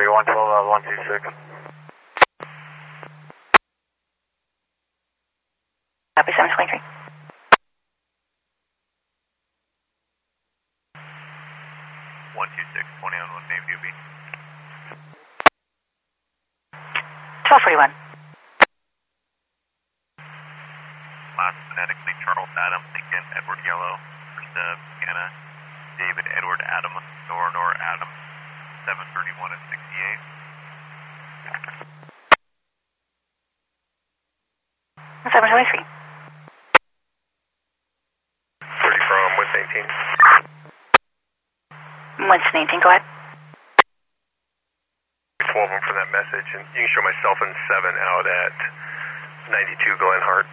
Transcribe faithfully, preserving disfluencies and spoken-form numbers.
three, one twelve out of one two six. Copy, seven twenty-three. one two six, twenty on one Navy U B. twelve forty-one. Last phonetically, Charles Adam, Lincoln, Edward Yellow, Krista, Anna, David, Edward, Adam, Nora, Nora, Adam, seven thirty-one and sixty-eight. seven twenty-three. thirty from Winston eighteen. Winston eighteen, go ahead. twelve for that message, and you can show myself in seven out at ninety-two Glen Hart.